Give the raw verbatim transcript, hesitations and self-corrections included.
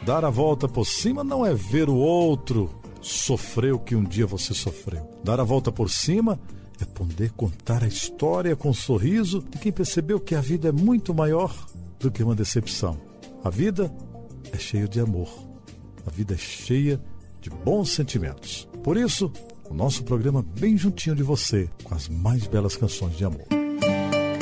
Dar a volta por cima não é ver o outro sofrer o que um dia você sofreu. Dar a volta por cima é poder contar a história com um sorriso de quem percebeu que a vida é muito maior do que uma decepção. A vida é cheia de amor. A vida é cheia de bons sentimentos. Por isso, o nosso programa bem juntinho de você, com as mais belas canções de amor.